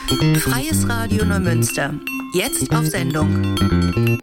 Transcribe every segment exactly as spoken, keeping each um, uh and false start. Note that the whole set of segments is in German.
Freies Radio Neumünster. Jetzt auf Sendung.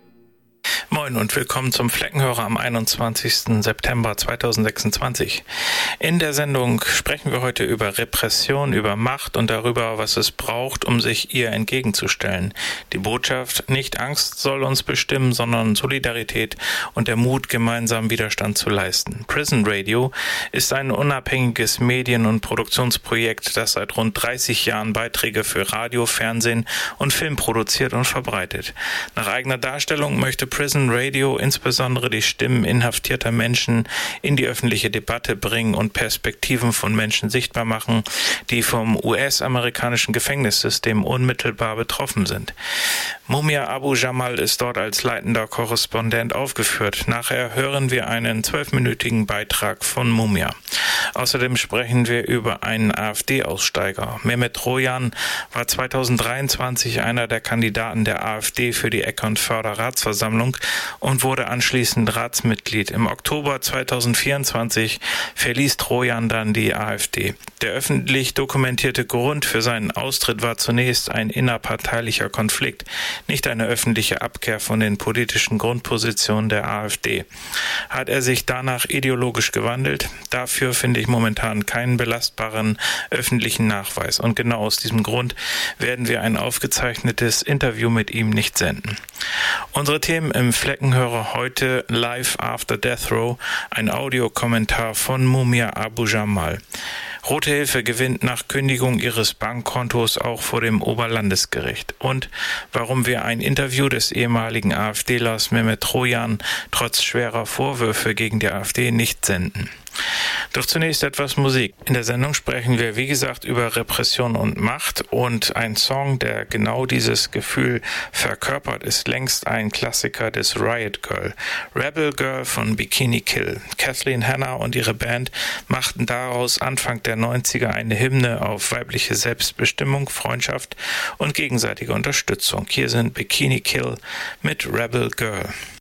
Moin und willkommen zum Fleckenhörer am einundzwanzigsten September zweitausendsechsundzwanzig. In der Sendung sprechen wir heute über Repression, über Macht und darüber, was es braucht, um sich ihr entgegenzustellen. Die Botschaft: Nicht Angst soll uns bestimmen, sondern Solidarität und der Mut, gemeinsam Widerstand zu leisten. Prison Radio ist ein unabhängiges Medien- und Produktionsprojekt, das seit rund dreißig Jahren Beiträge für Radio, Fernsehen und Film produziert und verbreitet. Nach eigener Darstellung möchte Prison Radio insbesondere die Stimmen inhaftierter Menschen in die öffentliche Debatte bringen und Perspektiven von Menschen sichtbar machen, die vom U S-amerikanischen Gefängnissystem unmittelbar betroffen sind. Mumia Abu Jamal ist dort als leitender Korrespondent aufgeführt. Nachher hören wir einen zwölfminütigen Beitrag von Mumia. Außerdem sprechen wir über einen AfD-Aussteiger. Mehmet Rojan war zweitausenddreiundzwanzig einer der Kandidaten der AfD für die Eckernförder Ratsversammlung und wurde anschließend Ratsmitglied. Im Oktober zweitausendvierundzwanzig verließ Rojan dann die AfD. Der öffentlich dokumentierte Grund für seinen Austritt war zunächst ein innerparteilicher Konflikt, nicht eine öffentliche Abkehr von den politischen Grundpositionen der AfD. Hat er sich danach ideologisch gewandelt? Dafür finde ich momentan keinen belastbaren öffentlichen Nachweis. Und genau aus diesem Grund werden wir ein aufgezeichnetes Interview mit ihm nicht senden. Unsere Themen im Fleckenhörer heute: Live After Death Row, ein Audiokommentar von Mumia Abu Jamal. Rote Hilfe gewinnt nach Kündigung ihres Bankkontos auch vor dem Oberlandesgericht. Und warum wir ein Interview des ehemaligen AfDlers Mehmet Rojan trotz schwerer Vorwürfe gegen die AfD nicht senden. Doch zunächst etwas Musik. In der Sendung sprechen wir, wie gesagt, über Repression und Macht, und ein Song, der genau dieses Gefühl verkörpert, ist längst ein Klassiker des Riot Girl. Rebel Girl von Bikini Kill. Kathleen Hanna und ihre Band machten daraus Anfang der neunziger eine Hymne auf weibliche Selbstbestimmung, Freundschaft und gegenseitige Unterstützung. Hier sind Bikini Kill mit Rebel Girl.